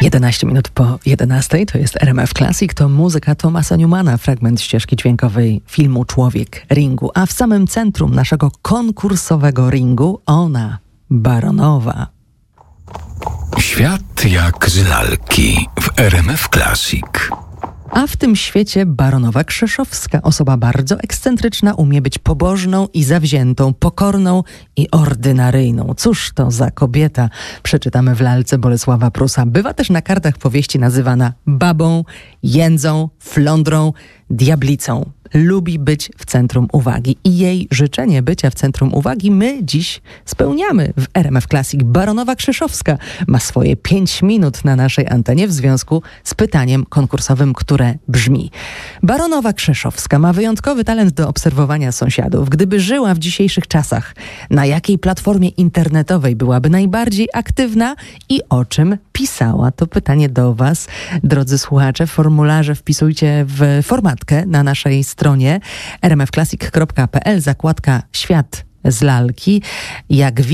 11 minut po 11 to jest RMF Classic, to muzyka Thomasa Newmana, fragment ścieżki dźwiękowej filmu Człowiek ringu, a w samym centrum naszego konkursowego ringu ona, baronowa. Świat jak z lalki w RMF Classic. A w tym świecie baronowa Krzeszowska, osoba bardzo ekscentryczna, umie być pobożną i zawziętą, pokorną i ordynaryjną. Cóż to za kobieta? Przeczytamy w lalce Bolesława Prusa. Bywa też na kartach powieści nazywana babą, jędzą, flądrą, diablicą. Lubi być w centrum uwagi i jej życzenie bycia w centrum uwagi my dziś spełniamy w RMF Classic. Baronowa Krzeszowska ma swoje 5 minut na naszej antenie w związku z pytaniem konkursowym, które brzmi: baronowa Krzeszowska ma wyjątkowy talent do obserwowania sąsiadów. Gdyby żyła w dzisiejszych czasach, na jakiej platformie internetowej byłaby najbardziej aktywna i o czym pisała? To pytanie do was, drodzy słuchacze. Formularze wpisujcie w formatkę na naszej stronie rmfclassic.pl, zakładka Świat z lalki. Jak